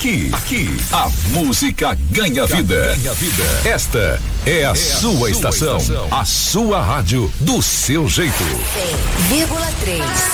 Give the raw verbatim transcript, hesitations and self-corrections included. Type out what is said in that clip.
Aqui, aqui, a música ganha vida. Ganha vida. Esta é a, é sua, a estação, sua estação, a sua rádio do seu jeito. cem vírgula três.